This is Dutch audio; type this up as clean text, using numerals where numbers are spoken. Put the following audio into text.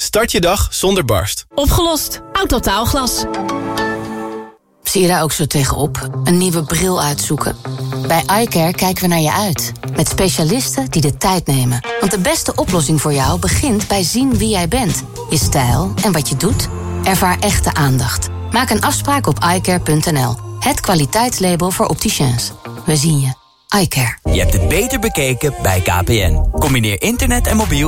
Start je dag zonder barst. Opgelost. Autotaalglas. Zie je daar ook zo tegenop? Een nieuwe bril uitzoeken? Bij iCare kijken we naar je uit. Met specialisten die de tijd nemen. Want de beste oplossing voor jou begint bij zien wie jij bent. Je stijl en wat je doet. Ervaar echte aandacht. Maak een afspraak op iCare.nl. Het kwaliteitslabel voor opticiens. We zien je. iCare. Je hebt het beter bekeken bij KPN. Combineer internet en mobiel